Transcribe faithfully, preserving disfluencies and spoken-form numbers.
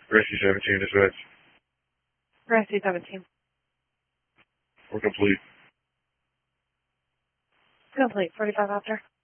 Rescue seventeen dispatch. Rescue seventeen. We're complete. Complete. forty-five after.